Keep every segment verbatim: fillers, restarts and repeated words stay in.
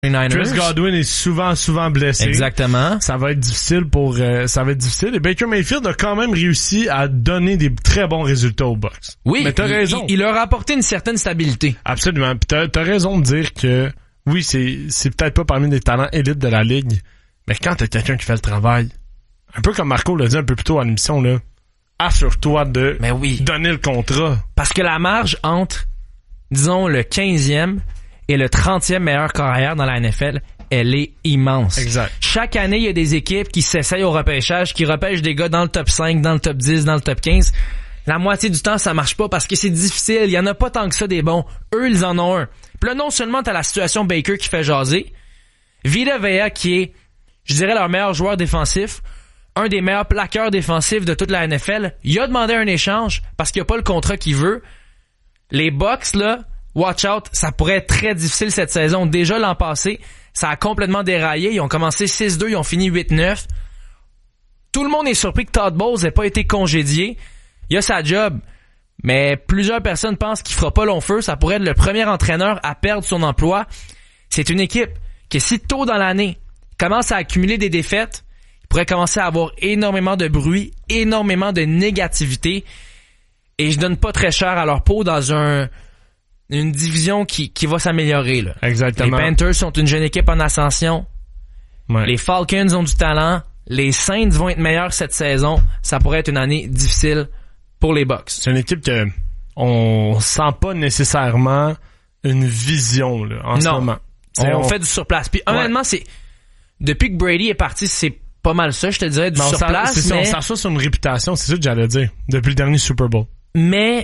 Chris Godwin est souvent, souvent blessé. Exactement. Ça va être difficile pour, euh, ça va être difficile. Et Baker Mayfield a quand même réussi à donner des très bons résultats aux Bucs. Oui. Mais t'as il, raison. Il, il leur a apporté une certaine stabilité. Absolument. Puis t'as, t'as raison de dire que, oui, c'est, c'est peut-être pas parmi les talents élites de la ligue, mais quand t'as quelqu'un qui fait le travail, un peu comme Marco l'a dit un peu plus tôt à l'émission, là, assure-toi de mais oui. donner le contrat. Parce que la marge entre, disons, le quinzième et le trentième meilleur carrière dans la N F L, elle est immense. Exact. Chaque année, il y a des équipes qui s'essayent au repêchage, qui repêchent des gars dans le top cinq, dans le top dix, dans le top quinze. La moitié du temps, ça marche pas parce que c'est difficile. Il y en a pas tant que ça des bons. Eux, ils en ont un. Puis là, non seulement t'as la situation Baker qui fait jaser, Vita Vea qui est, je dirais, leur meilleur joueur défensif, un des meilleurs plaqueurs défensifs de toute la N F L. Il a demandé un échange parce qu'il a pas le contrat qu'il veut. Les Bucs, là, watch out, ça pourrait être très difficile cette saison. Déjà l'an passé, ça a complètement déraillé. Ils ont commencé six deux, ils ont fini huit neuf. Tout le monde est surpris que Todd Bowles n'ait pas été congédié. Il a sa job, mais plusieurs personnes pensent qu'il fera pas long feu. Ça pourrait être le premier entraîneur à perdre son emploi. C'est une équipe qui, si tôt dans l'année, commence à accumuler des défaites, il pourrait commencer à avoir énormément de bruit, énormément de négativité, et je donne pas très cher à leur peau dans un une division qui, qui va s'améliorer. Là. Exactement. Les Panthers sont une jeune équipe en ascension. Ouais. Les Falcons ont du talent. Les Saints vont être meilleurs cette saison. Ça pourrait être une année difficile pour les Bucs. C'est une équipe que on sent pas nécessairement une vision là, en non. ce moment. On, on fait du surplace. Puis honnêtement, ouais. c'est depuis que Brady est parti, c'est pas mal ça, je te dirais, du mais on surplace. C'est mais... ça, on s'assoit sur une réputation, c'est ça que j'allais dire, depuis le dernier Super Bowl. Mais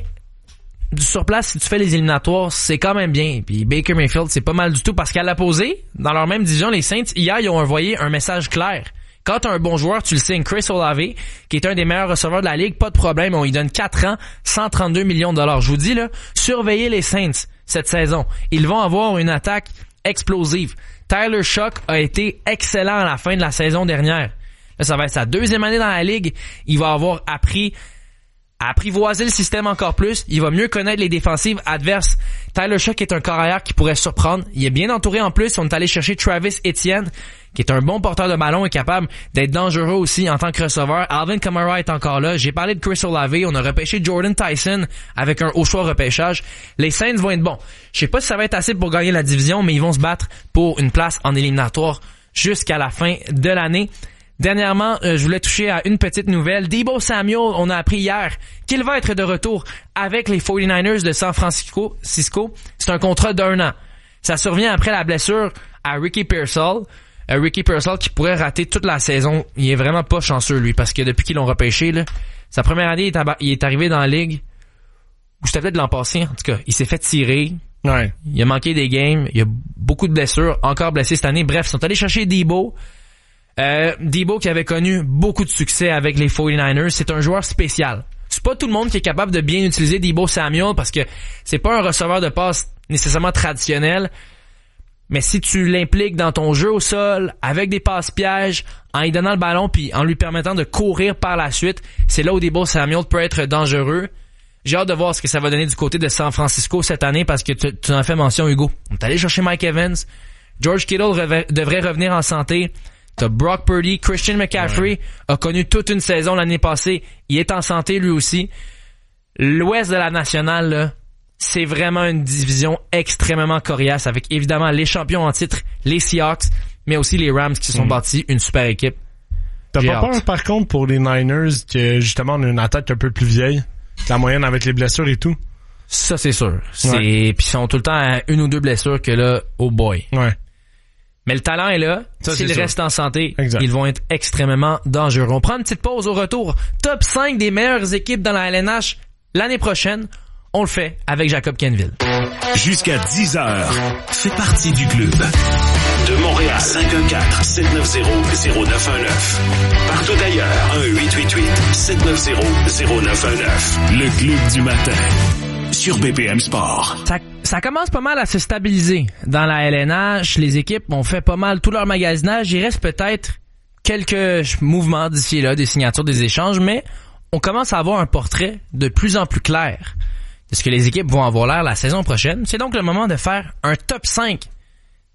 du surplace, si tu fais les éliminatoires, c'est quand même bien. Puis Baker Mayfield, c'est pas mal du tout parce qu'à l'opposé, dans leur même division, les Saints, hier, ils ont envoyé un message clair. Quand t'as un bon joueur, tu le signes. Chris Olave, qui est un des meilleurs receveurs de la ligue, pas de problème. On lui donne quatre ans, cent trente-deux millions de dollars. Je vous dis, là, surveillez les Saints cette saison. Ils vont avoir une attaque explosive. Tyler Shough a été excellent à la fin de la saison dernière. Là, ça va être sa deuxième année dans la ligue. Il va avoir appris à apprivoiser le système encore plus. Il va mieux connaître les défensives adverses. Tyler Shough est un carrière qui pourrait surprendre. Il est bien entouré en plus. On est allé chercher Travis Etienne, qui est un bon porteur de ballon et capable d'être dangereux aussi en tant que receveur. Alvin Kamara est encore là. J'ai parlé de Chris Olave. On a repêché Jordan Tyson avec un haut choix repêchage. Les Saints vont être bons. Je sais pas si ça va être assez pour gagner la division, mais ils vont se battre pour une place en éliminatoire jusqu'à la fin de l'année. Dernièrement, euh, je voulais toucher à une petite nouvelle. Deebo Samuel, on a appris hier qu'il va être de retour avec les forty-niners de San Francisco. Cisco. C'est un contrat d'un an. Ça survient après la blessure à Ricky Pearsall. Euh, Ricky Pearsall qui pourrait rater toute la saison. Il est vraiment pas chanceux, lui, parce que depuis qu'ils l'ont repêché, là, sa première année, il est, ab- il est arrivé dans la ligue, ou c'était peut-être l'an passé, en tout cas. Il s'est fait tirer. Ouais. Il a manqué des games. Il y a beaucoup de blessures. Encore blessé cette année. Bref, ils sont allés chercher Deebo. Euh, Deebo qui avait connu beaucoup de succès avec les forty-niners, c'est un joueur spécial. C'est pas tout le monde qui est capable de bien utiliser Deebo Samuel parce que c'est pas un receveur de passe nécessairement traditionnel. Mais si tu l'impliques dans ton jeu au sol, avec des passes pièges, en lui donnant le ballon puis en lui permettant de courir par la suite, c'est là où Deebo Samuel peut être dangereux. J'ai hâte de voir ce que ça va donner du côté de San Francisco cette année parce que tu, tu en fais mention, Hugo. On est allé chercher Mike Evans. George Kittle reve- devrait revenir en santé. T'as Brock Purdy, Christian McCaffrey ouais. a connu toute une saison l'année passée. Il est en santé lui aussi. L'ouest de la nationale, là, c'est vraiment une division extrêmement coriace avec évidemment les champions en titre, les Seahawks, mais aussi les Rams qui sont mmh. bâtis une super équipe. T'as J'ai pas hâte. peur par contre pour les Niners que justement on a une attaque un peu plus vieille que la moyenne avec les blessures et tout? Ça c'est sûr. C'est ouais. Puis ils sont tout le temps à une ou deux blessures que là, oh boy. Ouais. Mais le talent est là. Ça, S'ils restent en santé, exact. Ils vont être extrêmement dangereux. On prend une petite pause au retour. Top cinq des meilleures équipes dans la L N H l'année prochaine. On le fait avec Jacob Kenville. Jusqu'à dix heures, fais partie du club. De Montréal, cinq un quatre, sept neuf zéro, zéro neuf un neuf. Partout d'ailleurs, un huit huit huit, sept neuf zéro, zéro neuf un neuf. Le club du matin. Sur B P M Sport. Ça, ça commence pas mal à se stabiliser dans la L N H. Les équipes ont fait pas mal tout leur magasinage. Il reste peut-être quelques mouvements d'ici et là, des signatures, des échanges, mais on commence à avoir un portrait de plus en plus clair de ce que les équipes vont avoir l'air la saison prochaine. C'est donc le moment de faire un top cinq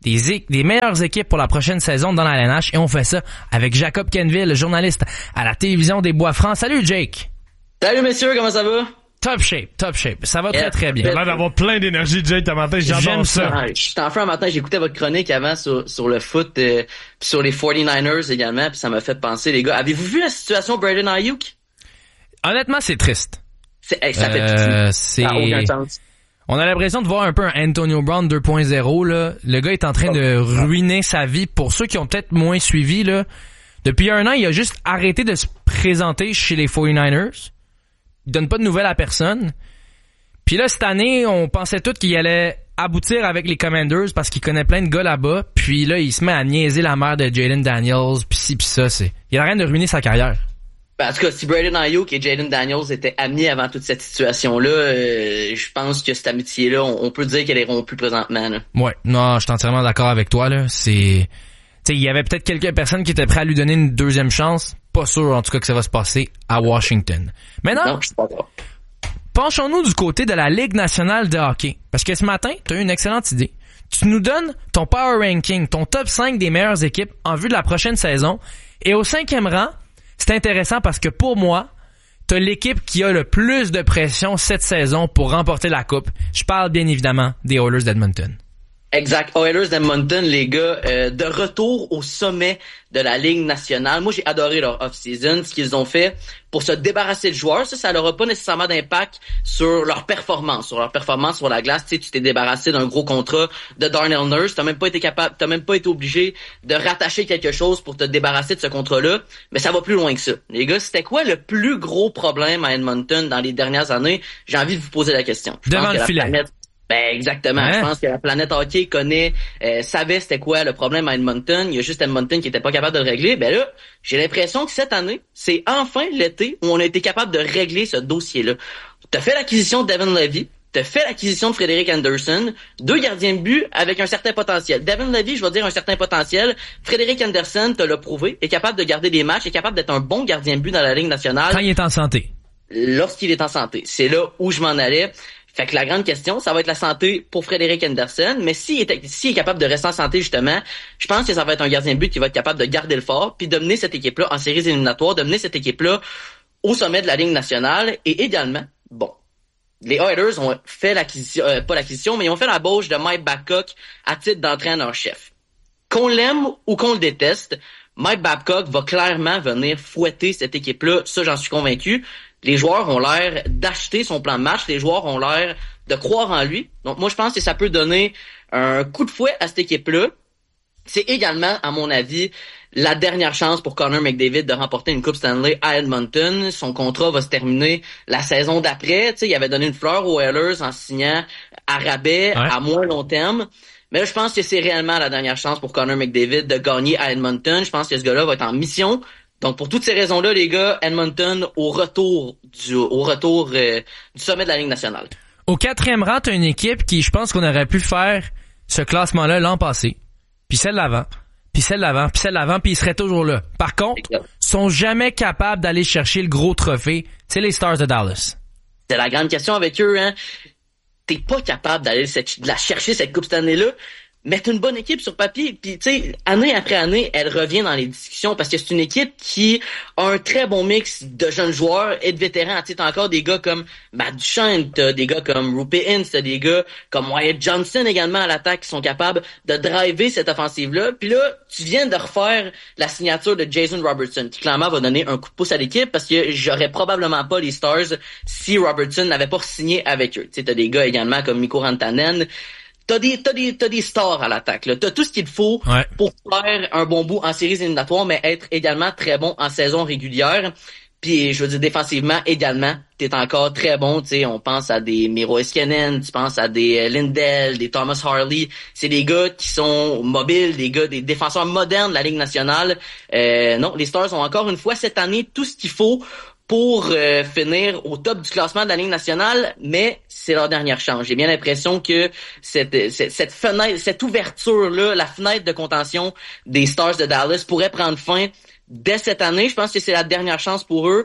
des, des meilleures équipes pour la prochaine saison dans la L N H et on fait ça avec Jacob Kenville, le journaliste à la télévision des Bois-Francs. Salut Jake! Salut messieurs, comment ça va? Top shape, top shape. Ça va yeah. très très bien. T'as l'air d'avoir plein d'énergie, Jake, ce matin. J'adore ça. Ah, je suis en feu un matin, j'écoutais votre chronique avant sur, sur le foot, euh, puis sur les forty-niners également, puis ça m'a fait penser, les gars. Avez-vous vu la situation Brandon Ayuk? Honnêtement, c'est triste. C'est, hey, ça fait euh, pitié. C'est... Ça n'a aucun sens. On a l'impression de voir un peu un Antonio Brown deux point zéro, là. Le gars est en train de ruiner sa vie. Pour ceux qui ont peut-être moins suivi, là, depuis un an, il a juste arrêté de se présenter chez les forty-niners. Il donne pas de nouvelles à personne. Puis là, cette année, on pensait tous qu'il allait aboutir avec les Commanders parce qu'il connaît plein de gars là-bas. Puis là, il se met à niaiser la mère de Jaden Daniels, pis ci pis ça. C'est... Il a rien de ruiner sa carrière. Ben, en tout cas, si Brandon Ayuk et Jaden Daniels étaient amis avant toute cette situation-là, euh, je pense que cette amitié-là, on, on peut dire qu'elle est rompue présentement. Là. Ouais, non, je suis entièrement d'accord avec toi. Là. C'est... T'sais, il y avait peut-être quelques personnes qui étaient prêtes à lui donner une deuxième chance. Pas sûr, en tout cas, que ça va se passer à Washington. Maintenant, non, je suis pas d'accord. Penchons-nous du côté de la Ligue nationale de hockey. Parce que ce matin, tu as eu une excellente idée. Tu nous donnes ton power ranking, ton top cinq des meilleures équipes en vue de la prochaine saison. Et au cinquième rang, c'est intéressant parce que pour moi, tu as l'équipe qui a le plus de pression cette saison pour remporter la coupe. Je parle bien évidemment des Oilers d'Edmonton. Exact. Oilers d'Edmonton, les gars, euh, de retour au sommet de la Ligue nationale. Moi, j'ai adoré leur off-season, ce qu'ils ont fait pour se débarrasser de joueurs. Ça, ça n'aura pas nécessairement d'impact sur leur performance, sur leur performance sur la glace. Tu sais, tu t'es débarrassé d'un gros contrat de Darnell Nurse. T'as même pas été capable, t'as même pas été obligé de rattacher quelque chose pour te débarrasser de ce contrat-là. Mais ça va plus loin que ça. Les gars, c'était quoi le plus gros problème à Edmonton dans les dernières années? J'ai envie de vous poser la question. Je Devant pense le que filet. La planète, Ben exactement. Hein? Je pense que la planète hockey connaît, euh, savait c'était quoi le problème à Edmonton. Il y a juste Edmonton qui était pas capable de le régler. Ben là, j'ai l'impression que cette année, c'est enfin l'été où on a été capable de régler ce dossier-là. T'as fait l'acquisition de Devin Levy, t'as fait l'acquisition de Frédéric Anderson, deux gardiens de but avec un certain potentiel. Devin Levy, je vais dire un certain potentiel. Frédéric Anderson, te l'a prouvé, est capable de garder des matchs, est capable d'être un bon gardien de but dans la Ligue nationale. Quand il est en santé. Lorsqu'il est en santé. C'est là où je m'en allais. Fait que la grande question, ça va être la santé pour Frédéric Anderson, mais s'il est, s'il est capable de rester en santé, justement, je pense que ça va être un gardien de but qui va être capable de garder le fort, puis de mener cette équipe-là en séries éliminatoires, de mener cette équipe-là au sommet de la Ligue nationale, et également, bon, les Oilers ont fait l'acquisition, euh, pas l'acquisition, mais ils ont fait l'embauche de Mike Babcock à titre d'entraîneur-chef. Qu'on l'aime ou qu'on le déteste, Mike Babcock va clairement venir fouetter cette équipe-là, ça j'en suis convaincu. Les joueurs ont l'air d'acheter son plan de match. Les joueurs ont l'air de croire en lui. Donc, moi, je pense que ça peut donner un coup de fouet à cette équipe-là. C'est également, à mon avis, la dernière chance pour Connor McDavid de remporter une Coupe Stanley à Edmonton. Son contrat va se terminer la saison d'après. Tu sais, il avait donné une fleur aux Oilers en signant à rabais, ouais. à moins long terme. Mais là, je pense que c'est réellement la dernière chance pour Connor McDavid de gagner à Edmonton. Je pense que ce gars-là va être en mission. Donc, pour toutes ces raisons-là, les gars, Edmonton au retour du au retour euh, du sommet de la Ligue nationale. Au quatrième rang, t'as une équipe qui, je pense qu'on aurait pu faire ce classement-là l'an passé, puis celle d'avant, puis celle d'avant, puis celle d'avant, puis ils seraient toujours là. Par contre, ils sont jamais capables d'aller chercher le gros trophée. C'est les Stars de Dallas. C'est la grande question avec eux, hein. T'es pas capable d'aller cette, de la chercher, cette Coupe Stanley-là. Mais t'as une bonne équipe sur papier, puis tu sais, année après année, elle revient dans les discussions parce que c'est une équipe qui a un très bon mix de jeunes joueurs et de vétérans. Tu sais, t'as encore des gars comme Matt Duchene, t'as des gars comme Roope Hintz, t'as des gars comme Wyatt Johnston également à l'attaque qui sont capables de driver cette offensive-là. Puis là, tu viens de refaire la signature de Jason Robertson, qui clairement va donner un coup de pouce à l'équipe parce que j'aurais probablement pas les Stars si Robertson n'avait pas signé avec eux. Tu sais, t'as des gars également comme Mikko Rantanen. T'as des, t'as des, t'as des stars à l'attaque, là. T'as tout ce qu'il faut ouais. pour faire un bon bout en séries éliminatoires, mais être également très bon en saison régulière. Puis, je veux dire, défensivement, également, t'es encore très bon, tu sais. On pense à des Miro Heiskanen, tu penses à des Lindell, des Thomas Harley. C'est des gars qui sont mobiles, des gars, des défenseurs modernes de la Ligue nationale. Euh, non, les Stars ont encore une fois cette année tout ce qu'il faut pour euh, finir au top du classement de la Ligue nationale, mais c'est leur dernière chance. J'ai bien l'impression que cette, cette, cette fenêtre, cette ouverture-là, la fenêtre de contention des Stars de Dallas pourrait prendre fin dès cette année. Je pense que c'est la dernière chance pour eux.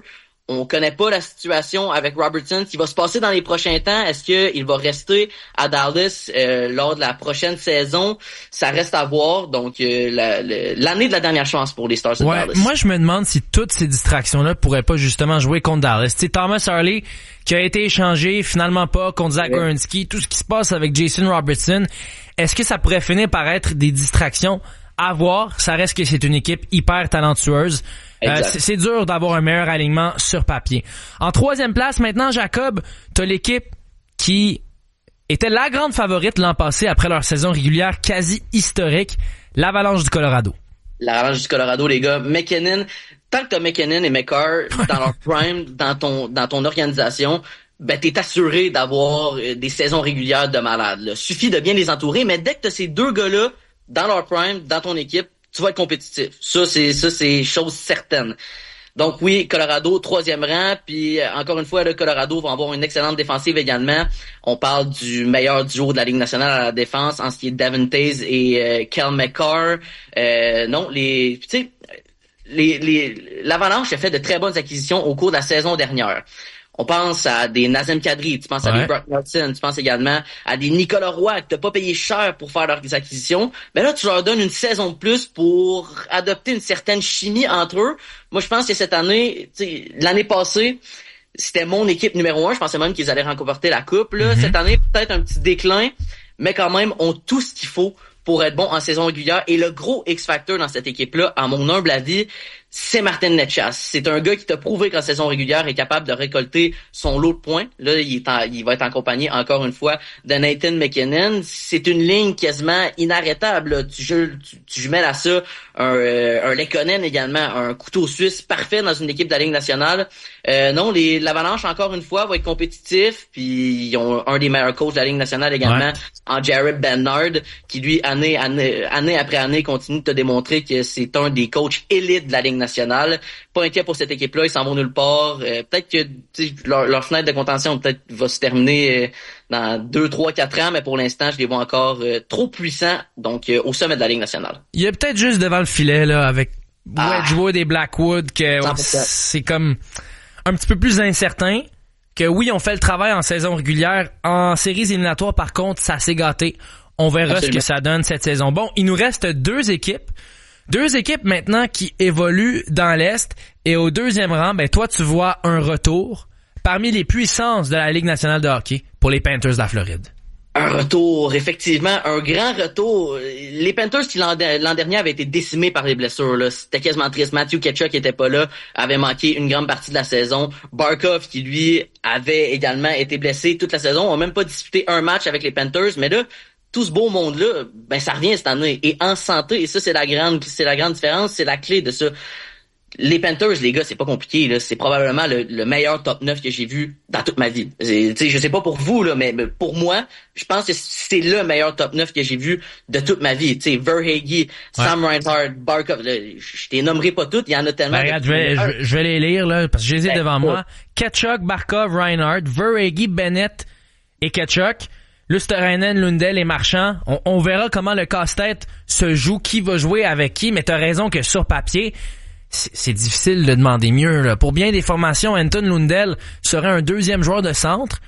On connaît pas la situation avec Robertson. Ce qui va se passer dans les prochains temps, est-ce qu'il va rester à Dallas euh, lors de la prochaine saison? Ça reste à voir. Donc, euh, la, la, l'année de la dernière chance pour les Stars de ouais, Dallas. Moi, je me demande si toutes ces distractions-là pourraient pas justement jouer contre Dallas. Tu sais, Thomas Harley, qui a été échangé, finalement pas, contre Zach ouais. Werenski, tout ce qui se passe avec Jason Robertson, est-ce que ça pourrait finir par être des distractions? À voir, ça reste que c'est une équipe hyper talentueuse. Euh, c'est, c'est dur d'avoir un meilleur alignement sur papier. En troisième place, maintenant, Jacob, t'as l'équipe qui était la grande favorite l'an passé après leur saison régulière quasi historique, l'Avalanche du Colorado. L'Avalanche du Colorado, les gars. McKinnon, tant que t'as McKinnon et McCarr dans leur prime, dans ton dans ton organisation, ben t'es assuré d'avoir des saisons régulières de malade. Là. Suffit de bien les entourer, mais dès que t'as ces deux gars-là dans leur prime, dans ton équipe, tu vas être compétitif. Ça, c'est ça, c'est chose certaine. Donc oui, Colorado, troisième rang, puis euh, encore une fois, le Colorado va avoir une excellente défensive également. On parle du meilleur duo de la Ligue nationale à la défense, en ce qui est Devin Taze et euh, Kel McCarr. Euh, non, les, tu sais, les, les, l'Avalanche a fait de très bonnes acquisitions au cours de la saison dernière. On pense à des Nazem Kadri, tu penses ouais. à des Brock Nelson, tu penses également à des Nicolas Roy que t'as pas payé cher pour faire leurs acquisitions. Mais là, tu leur donnes une saison de plus pour adopter une certaine chimie entre eux. Moi, je pense que cette année, tu sais, l'année passée, c'était mon équipe numéro un. Je pensais même qu'ils allaient remporter la coupe. Là, mm-hmm. Cette année, peut-être un petit déclin, mais quand même, ont tout ce qu'il faut pour être bon en saison régulière. Et le gros X-Factor dans cette équipe-là, à mon humble avis, c'est Martin Necas. C'est un gars qui t'a prouvé qu'en saison régulière est capable de récolter son lot de points. Là, il, est en, il va être en compagnie, encore une fois, de Nathan McKinnon. C'est une ligne quasiment inarrêtable. Là. Tu, tu, tu jumelles à ça un, euh, un Lekkonen également, un couteau suisse parfait dans une équipe de la Ligue nationale. Euh, non, les, l'Avalanche, encore une fois, va être compétitif. Puis ils ont un des meilleurs coachs de la Ligue nationale également, ouais. en Jared Bernard, qui lui, année, année, année après année, continue de te démontrer que c'est un des coachs élites de la Ligue nationale. Pas inquiet pour cette équipe-là, ils s'en vont nulle part. Euh, peut-être que leur, leur fenêtre de contention peut-être va se terminer euh, dans deux, trois, quatre ans, mais pour l'instant, je les vois encore euh, trop puissants, donc euh, au sommet de la Ligue nationale. Il y a peut-être juste devant le filet, là, avec ah. Wedgwood et Blackwood, que ouais, c'est comme un petit peu plus incertain. Que oui, on fait le travail en saison régulière. En séries éliminatoires, par contre, ça s'est gâté. On verra Absolument. Ce que ça donne cette saison. Bon, il nous reste deux équipes. Deux équipes maintenant qui évoluent dans l'Est. Et au deuxième rang, ben toi, tu vois un retour parmi les puissances de la Ligue nationale de hockey pour les Panthers de la Floride. Un retour, effectivement, un grand retour. Les Panthers qui l'an, l'an dernier avaient été décimés par les blessures. Là. C'était quasiment triste. Matthew Tkachuk qui était pas là, avait manqué une grande partie de la saison. Barkov qui, lui, avait également été blessé toute la saison. On n'a même pas disputé un match avec les Panthers. Mais là, tout ce beau monde-là, ben ça revient cette année. Et en santé, et ça, c'est la grande, c'est la grande différence, c'est la clé de ça. Les Panthers, les gars, c'est pas compliqué, là. C'est probablement le, le meilleur top neuf que j'ai vu dans toute ma vie. Tu sais, je sais pas pour vous, là, mais, mais pour moi, je pense que c'est le meilleur top neuf que j'ai vu de toute ma vie. Tu sais, Verhaeghe, ouais. Sam Reinhart, Barkov, là, je t'ai nommerai pas toutes, il y en a tellement. Ben, regarde, je vais, je, je vais les lire, là, parce que je les ai ben, devant moi. Tkachuk, Barkov, Reinhart, Verhaeghe, Bennett et Tkachuk. Luosterainen, Lundell et Marchand, on, on verra comment le casse-tête se joue, qui va jouer avec qui, mais t'as raison que sur papier, c'est, c'est difficile de demander mieux. Là. Pour bien des formations, Anton Lundell serait un deuxième joueur de centre,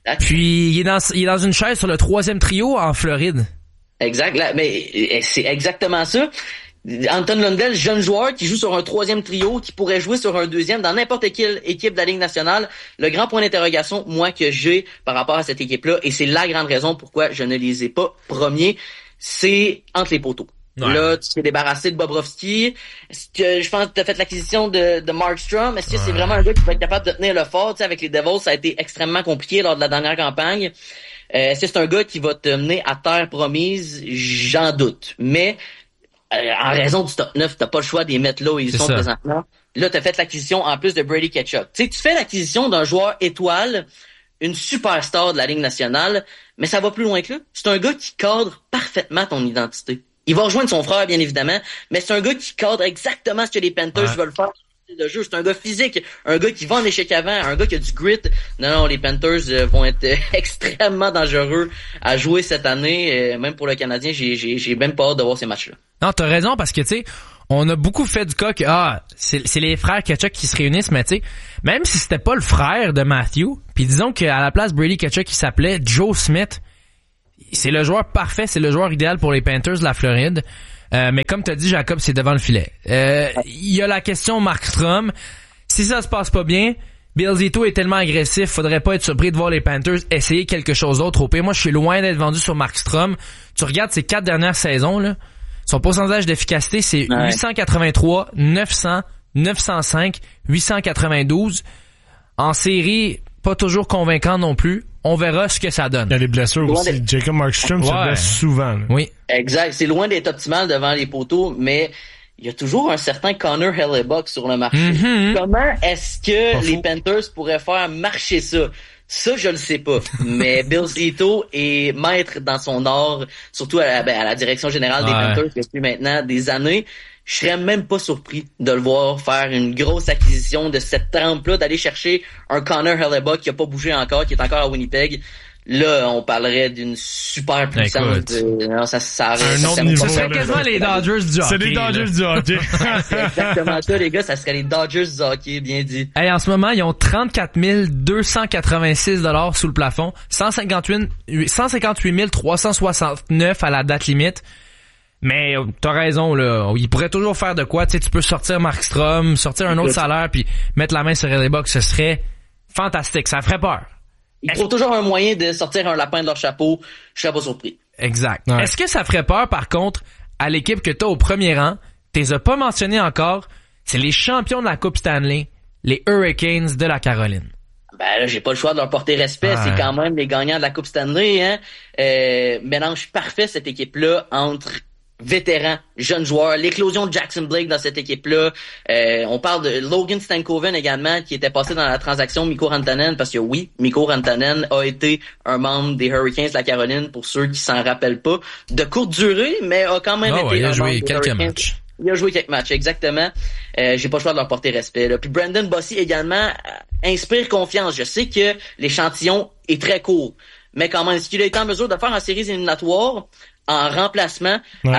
puis il est dans, il est dans une chaise sur le troisième trio en Floride. Exact, là, mais c'est exactement ça. Anton Lundell, jeune joueur qui joue sur un troisième trio, qui pourrait jouer sur un deuxième dans n'importe quelle équipe de la Ligue nationale. Le grand point d'interrogation, moi, que j'ai par rapport à cette équipe-là, et c'est la grande raison pourquoi je ne les ai pas premiers, c'est entre les poteaux. Ouais. Là, tu t'es débarrassé de Bobrovsky. Est-ce que je pense que tu as fait l'acquisition de, de Markstrom? Est-ce que ouais. c'est vraiment un gars qui va être capable de tenir le fort? Tu sais, avec les Devils, ça a été extrêmement compliqué lors de la dernière campagne. Euh, est-ce que c'est un gars qui va te mener à terre promise? J'en doute. Mais Euh, en raison du top neuf, t'as pas le choix d'y mettre là où ils c'est sont ça. Présentement. Là, t'as fait l'acquisition en plus de Brady Tkachuk. Tu sais, tu fais l'acquisition d'un joueur étoile, une superstar de la Ligue nationale, mais ça va plus loin que là. C'est un gars qui cadre parfaitement ton identité. Il va rejoindre son frère, bien évidemment, mais c'est un gars qui cadre exactement ce que les Panthers ouais. veulent faire de jeu. C'est un gars physique, un gars qui va en échec avant, un gars qui a du grit. Non, non, les Panthers euh, vont être euh, extrêmement dangereux à jouer cette année. Euh, même pour le Canadien, j'ai, j'ai, j'ai même pas hâte de voir ces matchs-là. Non, t'as raison, parce que, tu sais, on a beaucoup fait du cas que ah, c'est, c'est les frères Tkachuk qui se réunissent, mais tu sais, même si c'était pas le frère de Matthew, puis disons qu'à la place Brady Tkachuk, il s'appelait Joe Smith, c'est le joueur parfait, c'est le joueur idéal pour les Panthers de la Floride. Euh, mais comme t'as dit, Jacob, c'est devant le filet. Euh, il y a la question Markstrom. Si ça se passe pas bien, Bill Zito est tellement agressif, faudrait pas être surpris de voir les Panthers essayer quelque chose d'autre. Au pire, moi, je suis loin d'être vendu sur Markstrom. Tu regardes ses quatre dernières saisons, là, son pourcentage d'efficacité, c'est ouais. huit cent quatre-vingt-trois, neuf cents, neuf cent cinq, huit cent quatre-vingt-douze. En série, pas toujours convaincant non plus. On verra ce que ça donne. Il y a les blessures aussi. Jacob Markstrom ouais. se blesse souvent. Là. Oui. Exact. C'est loin d'être optimal devant les poteaux, mais il y a toujours un certain Connor Hellebuyck sur le marché. Mm-hmm. Comment est-ce que pas les fou. Panthers pourraient faire marcher ça? Ça, je le sais pas. Mais Bill Zito est maître dans son art, surtout à la, ben, à la direction générale des ouais. Panthers depuis maintenant des années. Je serais même pas surpris de le voir faire une grosse acquisition de cette trempe-là, d'aller chercher un Connor Hellebuyck qui a pas bougé encore, qui est encore à Winnipeg. Là, on parlerait d'une super puissance. De... Non, ça, ça, un ça, autre ça niveau. Ça serait quasiment les Dodgers du hockey. C'est les Dodgers là. du hockey. C'est exactement ça, les gars. Ça serait les Dodgers du hockey, bien dit. Hey, en ce moment, ils ont trente-quatre mille deux cent quatre-vingt-six dollars sous le plafond. cent cinquante-huit mille trois cent soixante-neuf à la date limite. Mais t'as raison, là. Il pourrait toujours faire de quoi. Tu sais, tu peux sortir Markstrom, sortir un autre salaire, puis mettre la main sur Hellebuyck. Ce serait fantastique. Ça ferait peur. Ils trouvent toujours un moyen de sortir un lapin de leur chapeau. Je serais pas surpris. Exact. Ouais. Est-ce que ça ferait peur, par contre, à l'équipe que t'as au premier rang? T'es as pas mentionné encore. C'est les champions de la Coupe Stanley, les Hurricanes de la Caroline. Ben là, j'ai pas le choix de leur porter respect. Ah, c'est quand même les gagnants de la Coupe Stanley, hein. Euh, mélange parfait cette équipe-là entre vétérans, jeunes joueurs, l'éclosion de Jackson Blake dans cette équipe-là. Euh, on parle de Logan Stankoven également, qui était passé dans la transaction Mikko Rantanen, parce que oui, Mikko Rantanen a été un membre des Hurricanes de la Caroline, pour ceux qui s'en rappellent pas. De courte durée, mais a quand même oh, été ouais, un il a joué membre quelques des Hurricanes. matchs. Il a joué quelques matchs, exactement. Euh, j'ai pas le choix de leur porter respect. Là. Puis Brandon Bossy également inspire confiance. Je sais que l'échantillon est très court, mais quand même, est-ce qu'il a été en mesure de faire en séries éliminatoires en remplacement ouais.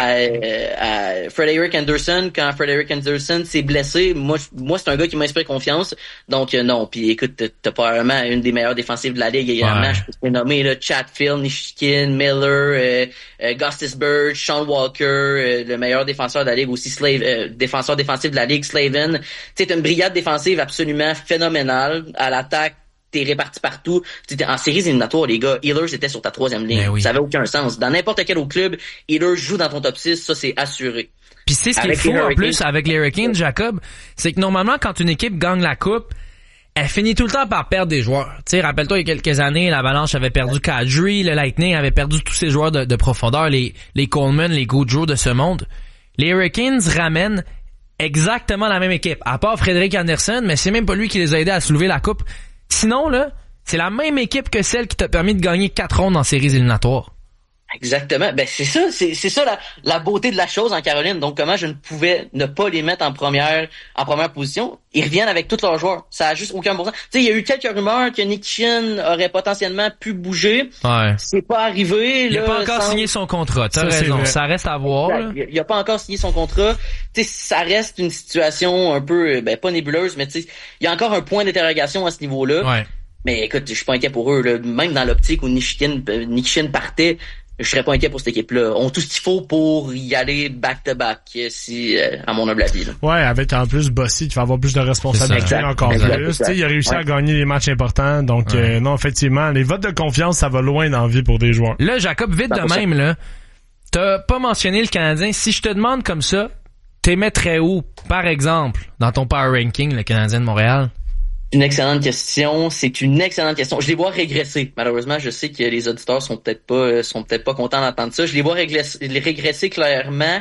à, à Frederick Anderson quand Frederick Anderson s'est blessé? Moi, moi c'est un gars qui m'inspire confiance. Donc euh, non. Puis écoute, t'as probablement une des meilleures défensives de la ligue également. Ouais. Je peux te nommer là, Chatfield, Nishkin, Miller, euh, euh, Gostisbehere, Sean Walker, euh, le meilleur défenseur de la ligue aussi, Slave, euh, défenseur défensif de la ligue, Slavin. Tu sais, une brigade défensive absolument phénoménale à l'attaque. T'es réparti partout. T'sais, en séries éliminatoires, les gars, Ehlers était sur ta troisième ligne. Oui. Ça avait aucun sens. Dans n'importe quel autre club, Ehlers joue dans ton top six, ça c'est assuré. Puis c'est ce qui est fou en plus avec les Hurricanes, Jacob, c'est que normalement quand une équipe gagne la coupe, elle finit tout le temps par perdre des joueurs. Tu sais, rappelle-toi, il y a quelques années, l'Avalanche avait perdu Kadri, le Lightning avait perdu tous ses joueurs de, de profondeur, les, les Coleman, les Gaudreau de ce monde. Les Hurricanes ramènent exactement la même équipe, à part Frederick Anderson, mais c'est même pas lui qui les a aidés à soulever la coupe. Sinon, là, c'est la même équipe que celle qui t'a permis de gagner quatre rondes en séries éliminatoires. Exactement. Ben, c'est ça, c'est, c'est ça la, la beauté de la chose en Caroline. Donc, comment je ne pouvais ne pas les mettre en première, en première position? Ils reviennent avec tous leurs joueurs. Ça a juste aucun bon sens. Tu sais, il y a eu quelques rumeurs que Nick Chin aurait potentiellement pu bouger. Ouais. C'est pas arrivé. Il là, a pas encore sans... signé son contrat. T'as ça, raison. Ça reste à voir. Là. Il a pas encore signé son contrat. Tu sais, ça reste une situation un peu, ben, pas nébuleuse, mais tu sais, il y a encore un point d'interrogation à ce niveau-là. Ouais. Mais écoute, je suis pas inquiet pour eux, là. Même dans l'optique où Nishkin, Nishkin partait, je serais pas inquiet pour cette équipe-là. On a tout ce qu'il faut pour y aller back-to-back, si, euh, à mon humble avis. Là. Ouais, avec en plus Bossy, tu vas avoir plus de responsabilités encore exact, plus. exact. Il a réussi ouais. à gagner les matchs importants. Donc, ouais. euh, non, effectivement, les votes de confiance, ça va loin dans la vie pour des joueurs. Là, Jacob, vite de même, là, t'as pas mentionné le Canadien. Si je te demande comme ça, t'es mettrais où, par exemple, dans ton power ranking, le Canadien de Montréal? Une excellente question. C'est une excellente question. Je les vois régresser. Malheureusement, je sais que les auditeurs sont peut-être pas sont peut-être pas contents d'entendre ça. Je les vois régresser, les régresser clairement.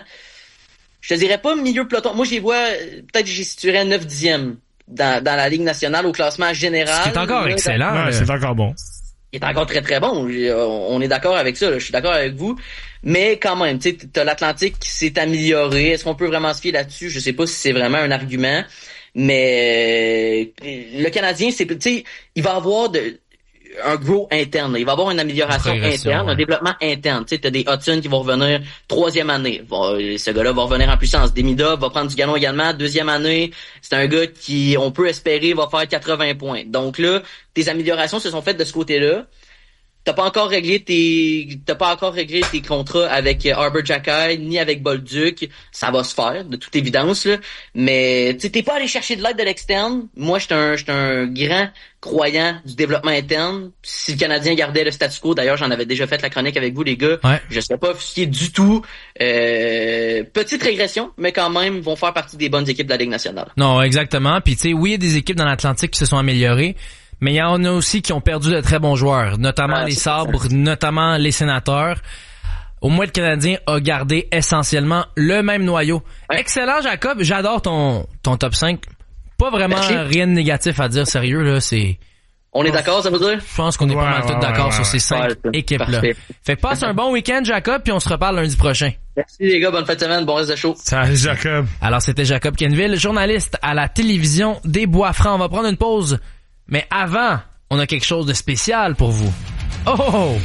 Je te dirais pas milieu peloton. Moi, je les vois, peut-être que j'y situerais neuf dixième dans, dans la Ligue nationale au classement général. C'est encore là, excellent. Ouais, là. c'est encore bon. Il est encore très très bon. On est d'accord avec ça. Là. Je suis d'accord avec vous. Mais quand même, tu sais, t'as l'Atlantique qui s'est amélioré. Est-ce qu'on peut vraiment se fier là-dessus? Je sais pas si c'est vraiment un argument. Mais euh, le Canadien, c'est, tu sais, il va avoir de un grow interne. Il va y avoir une amélioration interne, ouais. un développement interne. Tu sais, t'as des Hudson qui vont revenir troisième année. Va, ce gars-là va revenir en puissance. Demida va prendre du galon également. Deuxième année, c'est un gars qui, on peut espérer, va faire quatre-vingts points. Donc là, tes améliorations se sont faites de ce côté-là. T'as pas encore réglé tes, t'as pas encore réglé tes contrats avec Arbor Jackay ni avec Bolduc. Ça va se faire, de toute évidence, là. Mais, tu sais, t'es pas allé chercher de l'aide de l'externe. Moi, j'étais un, j'étais un grand croyant du développement interne. Si le Canadien gardait le statu quo, d'ailleurs, j'en avais déjà fait la chronique avec vous, les gars. Ouais. Je serais pas offusqué du tout. Euh, petite régression, mais quand même, vont faire partie des bonnes équipes de la Ligue nationale. Non, exactement. Puis, tu sais, oui, il y a des équipes dans l'Atlantique qui se sont améliorées. Mais il y en a aussi qui ont perdu de très bons joueurs, notamment ah, les Sabres, ça. notamment les Sénateurs. Au moins, le Canadien a gardé essentiellement le même noyau. Ouais. Excellent, Jacob. J'adore ton ton top cinq. Pas vraiment Merci. rien de négatif à dire, sérieux, là. C'est... On est d'accord, ça veut dire? Je pense qu'on est ouais, pas mal ouais, tous d'accord ouais, sur ouais. ces cinq ouais, équipes-là. Parfait. Fait que passe un bon week-end, Jacob, puis on se reparle lundi prochain. Merci, les gars. Bonne fin de semaine. Bon reste de show. Salut, Jacob. Alors, c'était Jacob Kenville, journaliste à la télévision des Bois-Francs. On va prendre une pause. Mais avant... on a quelque chose de spécial pour vous. Oh, oh, oh!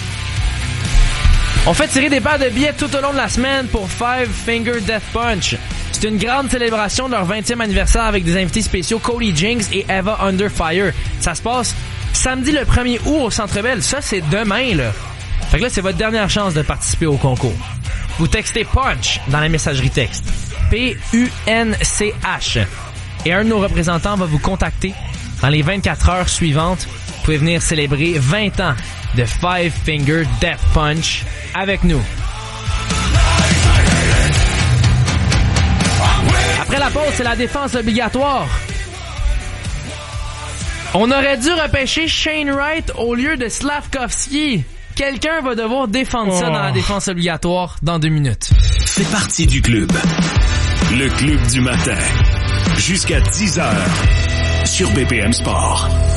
On fait tirer des paires de billets tout au long de la semaine pour Five Finger Death Punch. C'est une grande célébration de leur vingtième anniversaire avec des invités spéciaux Cody Jinks et Eva Under Fire. Ça se passe samedi le premier août au Centre Bell. Ça, c'est demain, là. Fait que là, c'est votre dernière chance de participer au concours. Vous textez Punch dans la messagerie texte. P U N C H. Et un de nos représentants va vous contacter. Dans les vingt-quatre heures suivantes, vous pouvez venir célébrer vingt ans de Five Finger Death Punch avec nous. Après la pause, c'est la défense obligatoire. On aurait dû repêcher Shane Wright au lieu de Slavkovski. Quelqu'un va devoir défendre oh. ça dans la défense obligatoire dans deux minutes. Fais partie du club. Le club du matin. Jusqu'à dix heures. Sur B P M Sport.